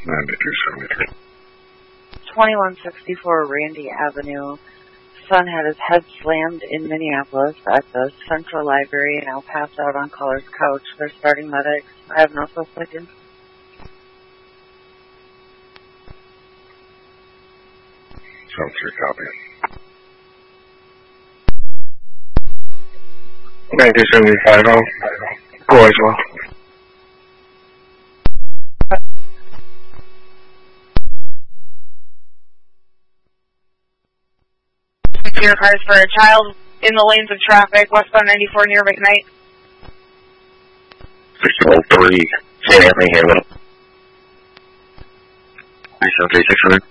9273. 2164 Randy Avenue. Son had his head slammed in Minneapolis at the Central Library and now passed out on caller's couch. They're starting medics. I have no suspicions. Sounds 3 copy. 9275, go as well. Your cars for a child in the lanes of traffic, westbound 94 near McKnight. 603, St. Anthony, Hamilton. 373-600.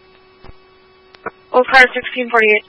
Old car 1648.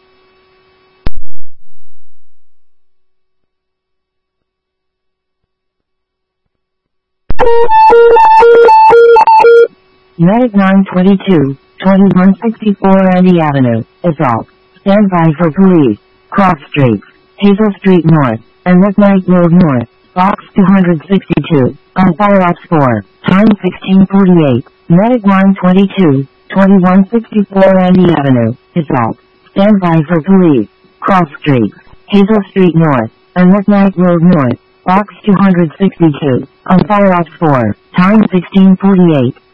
Medic 922, 2164 Randy Avenue, Assault. Stand by for police. Cross Street, Hazel Street North, and McKnight Road North, Box 262, on Fire Ops 4, time 1648. Medic 922, 2164 Randy Avenue, Assault. Stand by for police. Cross Street, Hazel Street North, and McKnight Road North, Box 262, on Fire Ops 4, time 1648.